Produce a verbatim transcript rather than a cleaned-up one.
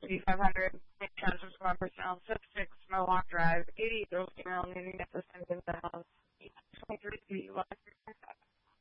eighty-five hundred, Transfer Squad personnel, sub six, Mohawk Drive, eighty-eight year old female needing assistance in the house.